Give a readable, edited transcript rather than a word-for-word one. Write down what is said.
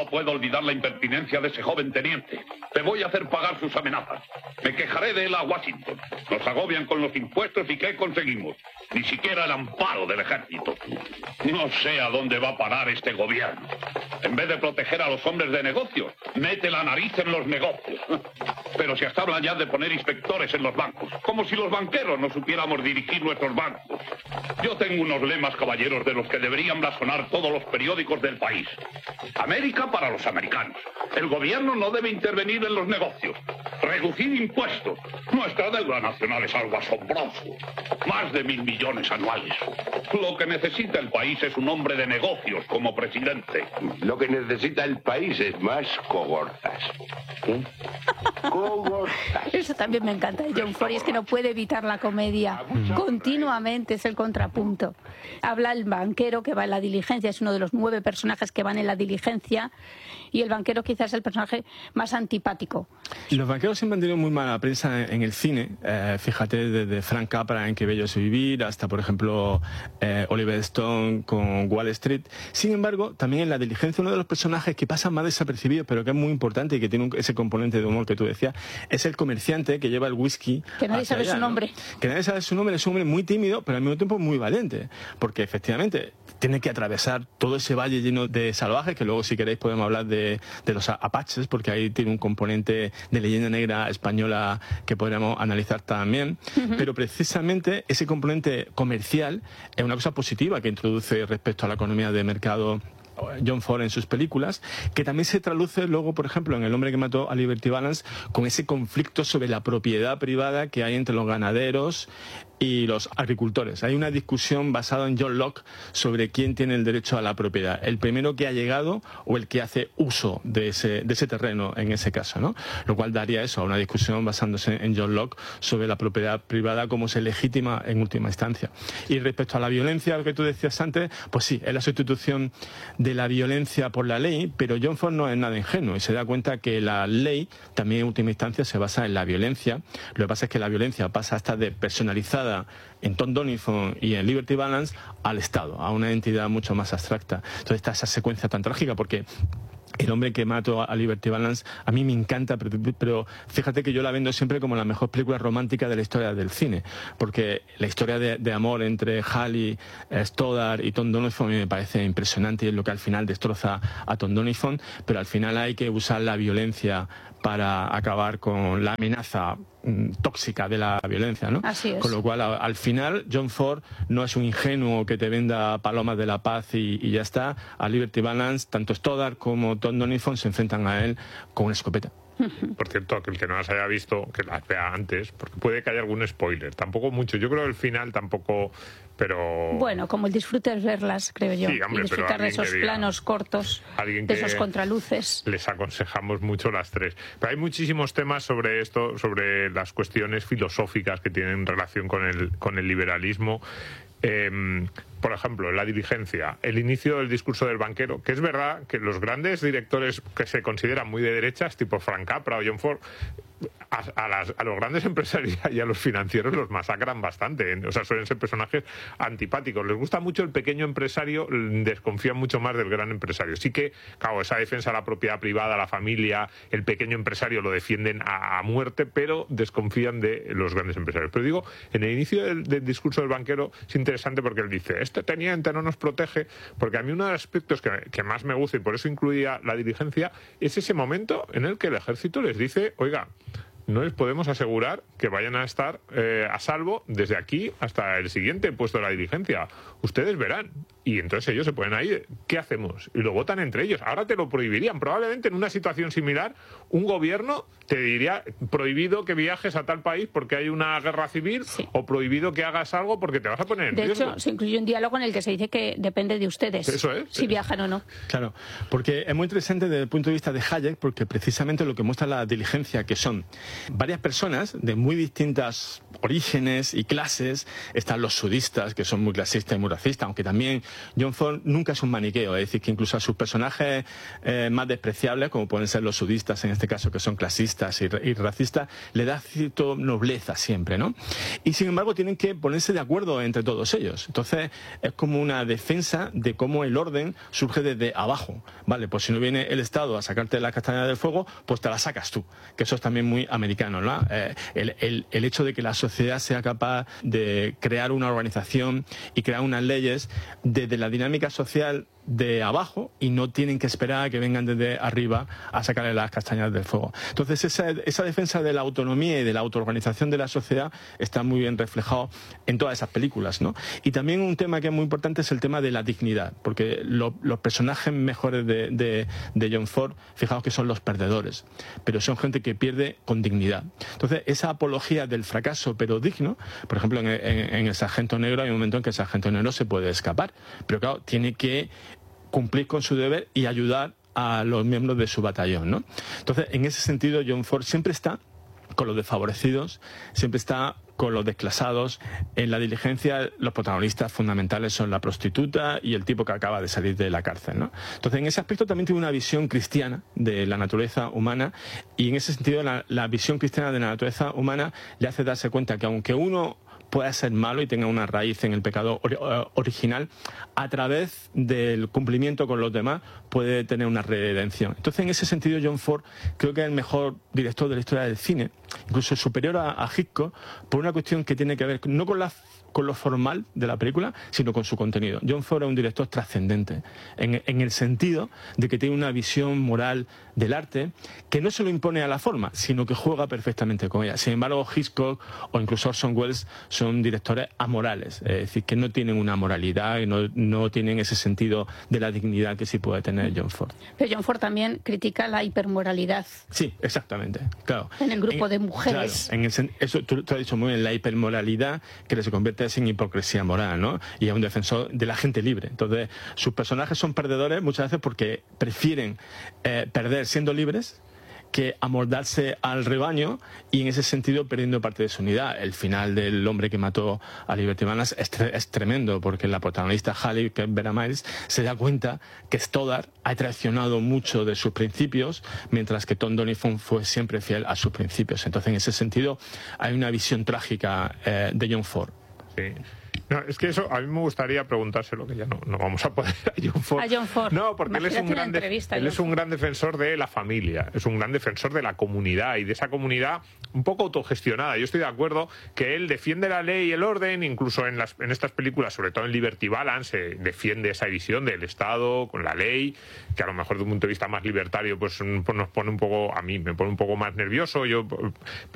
puedo olvidar la impertinencia de ese joven teniente. Te voy a hacer pagar sus amenazas. Me quejaré de él a Washington. Nos agobian con los impuestos y ¿qué conseguimos? Ni siquiera el amparo del ejército. No sé a dónde va a parar este gobierno. En vez de proteger a los hombres de negocios, mete la nariz en los negocios. Pero si hasta hablan ya de poner inspectores en los bancos, como si los banqueros no supiéramos dirigir nuestros bancos. Yo tengo unos lemas, caballeros, de los que deberían blasonar todos los periódicos del país. América para los americanos. El gobierno no debe intervenir en los negocios. Reducir impuestos. Nuestra deuda nacional es algo asombroso. Más de 1.000 millones anuales. Lo que necesita el país es un hombre de negocios como presidente. Lo que necesita el país es más cogorzas. ¿Eh? Cogorzas. Eso también me encanta de John Ford, y es que no puede evitar la comedia. Continuamente es el contrapunto. Habla el banquero que va en la diligencia, es uno de los 9 personajes que van en la diligencia, y el banquero quizás es el personaje más antipático. Los banqueros siempre han tenido muy mala prensa en el cine. Fíjate, desde Frank Capra en Qué bello es vivir hasta, por ejemplo, Oliver Stone con Wall Street. Sin embargo, también en la diligencia, uno de los personajes que pasa más desapercibido, pero que es muy importante y que tiene ese componente de humor que tú decías, es el comerciante que lleva el whisky. Que nadie sabe su nombre. Que nadie sabe su nombre. Es un hombre muy tímido, pero al mismo tiempo muy valiente. Porque efectivamente tiene que atravesar todo ese valle lleno de salvajes, que luego si queréis podemos hablar de los apaches, porque ahí tiene un componente de leyenda negra española que podríamos analizar también. Pero precisamente ese componente comercial es una cosa positiva que introduce respecto a la economía de mercado John Ford en sus películas, que también se traduce luego, por ejemplo, en El hombre que mató a Liberty Balance, con ese conflicto sobre la propiedad privada que hay entre los ganaderos y los agricultores. Hay una discusión basada en John Locke sobre quién tiene el derecho a la propiedad, el primero que ha llegado o el que hace uso de ese terreno en ese caso, ¿no? Lo cual daría eso, a una discusión basándose en John Locke sobre la propiedad privada como se legitima en última instancia. Y respecto a la violencia, lo que tú decías antes, pues sí, es la sustitución de la violencia por la ley, pero John Ford no es nada ingenuo y se da cuenta que la ley también en última instancia se basa en la violencia. Lo que pasa es que la violencia pasa hasta de personalizada en Tom Doniphan y en Liberty Balance al Estado, a una entidad mucho más abstracta. Entonces está esa secuencia tan trágica porque El hombre que mató a Liberty Balance a mí me encanta, pero fíjate que yo la vendo siempre como la mejor película romántica de la historia del cine, porque la historia de amor entre Hallie Stoddard y Tom Doniphan a mí me parece impresionante y es lo que al final destroza a Tom Doniphan, pero al final hay que usar la violencia para acabar con la amenaza tóxica de la violencia, ¿no? Así es. Con lo cual, al final, John Ford no es un ingenuo que te venda palomas de la paz y ya está. A Liberty Balance, tanto Stoddard como Tom Doniphan se enfrentan a él con una escopeta. Por cierto, aquel que no las haya visto, que las vea antes, porque puede que haya algún spoiler. Tampoco mucho. Yo creo que el final tampoco, pero... Bueno, como el disfrute es verlas, creo yo. Sí, hombre, y disfrutar de esos planos cortos, de esos contraluces. Les aconsejamos mucho las tres. Pero hay muchísimos temas sobre esto, sobre las cuestiones filosóficas que tienen relación con el liberalismo. Por ejemplo, la diligencia, el inicio del discurso del banquero, que es verdad que los grandes directores que se consideran muy de derechas, tipo Frank Capra o John Ford, a los grandes empresarios y a los financieros los masacran bastante, o sea, suelen ser personajes antipáticos. Les gusta mucho el pequeño empresario, desconfían mucho más del gran empresario. Sí que, claro, esa defensa de la propiedad privada, la familia, el pequeño empresario lo defienden a muerte, pero desconfían de los grandes empresarios. Pero digo, en el inicio del discurso del banquero es interesante porque él dice, este teniente no nos protege, porque a mí uno de los aspectos que más me gusta, y por eso incluía la diligencia, es ese momento en el que el ejército les dice, oiga, no les podemos asegurar que vayan a estar a salvo desde aquí hasta el siguiente puesto de la diligencia. Ustedes verán. Y entonces ellos se ponen ahí, ¿qué hacemos? Y lo votan entre ellos. Ahora te lo prohibirían. Probablemente en una situación similar, un gobierno te diría prohibido que viajes a tal país porque hay una guerra civil, sí, o prohibido que hagas algo porque te vas a poner en riesgo. De hecho, se incluye un diálogo en el que se dice que depende de ustedes. Eso es. Si viajan o no. Claro, porque es muy interesante desde el punto de vista de Hayek, porque precisamente lo que muestra la diligencia, que son varias personas de muy distintas orígenes y clases. Están los sudistas, que son muy clasistas y muy racistas, aunque también John Ford nunca es un maniqueo, es decir, que incluso a sus personajes más despreciables, como pueden ser los sudistas en este caso, que son clasistas y racistas, le da cierta nobleza siempre, ¿no? Y sin embargo tienen que ponerse de acuerdo entre todos ellos. Entonces es como una defensa de cómo el orden surge desde abajo, ¿vale? Pues si no viene el Estado a sacarte las castañas del fuego, pues te las sacas tú, que eso es también muy americano, ¿no? El hecho de que la sociedad sea capaz de crear una organización y crear unas leyes desde la dinámica social de abajo y no tienen que esperar a que vengan desde arriba a sacarle las castañas del fuego. Entonces esa defensa de la autonomía y de la autoorganización de la sociedad está muy bien reflejado en todas esas películas, ¿no? Y también un tema que es muy importante es el tema de la dignidad, porque los personajes mejores de John Ford, fijaos que son los perdedores, pero son gente que pierde con dignidad. Entonces esa apología del fracaso pero digno, por ejemplo en El Sargento Negro hay un momento en que el Sargento Negro se puede escapar, pero claro, tiene que cumplir con su deber y ayudar a los miembros de su batallón, ¿no? Entonces, en ese sentido, John Ford siempre está con los desfavorecidos, siempre está con los desclasados. En La Diligencia, los protagonistas fundamentales son la prostituta y el tipo que acaba de salir de la cárcel, ¿no? Entonces, en ese aspecto también tiene una visión cristiana de la naturaleza humana, y en ese sentido la visión cristiana de la naturaleza humana le hace darse cuenta que aunque uno pueda ser malo y tenga una raíz en el pecado original, a través del cumplimiento con los demás puede tener una redención. Entonces, en ese sentido, John Ford creo que es el mejor director de la historia del cine, incluso superior a Hitchcock, por una cuestión que tiene que ver no con lo formal de la película, sino con su contenido. John Ford es un director trascendente, en el sentido de que tiene una visión moral del arte que no se lo impone a la forma, sino que juega perfectamente con ella. Sin embargo, Hitchcock o incluso Orson Welles son directores amorales, es decir, que no tienen una moralidad y no tienen ese sentido de la dignidad que sí puede tener John Ford. Pero John Ford también critica la hipermoralidad. Sí, exactamente, claro. En el grupo de mujeres. Claro, eso tú has dicho muy bien, la hipermoralidad que se convierte en hipocresía moral, ¿no? Y es un defensor de la gente libre. Entonces, sus personajes son perdedores muchas veces porque prefieren perder siendo libres que amoldarse al rebaño, y en ese sentido perdiendo parte de su unidad. El final del hombre que mató a Liberty Balance es tremendo, porque la protagonista Halle, que es Vera Miles, se da cuenta que Stoddard ha traicionado mucho de sus principios, mientras que Tom Doniphan fue siempre fiel a sus principios. Entonces, en ese sentido, hay una visión trágica de John Ford. Sí. No, es que eso a mí me gustaría preguntárselo, que ya no vamos a poder a John Ford. A John Ford. No, porque él es un gran defensor de la familia, es un gran defensor de la comunidad y de esa comunidad un poco autogestionada. Yo estoy de acuerdo que él defiende la ley y el orden, incluso en estas películas, sobre todo en Liberty Balance, defiende esa visión del Estado con la ley, que a lo mejor de un punto de vista más libertario pues nos pone un poco, a mí me pone un poco más nervioso.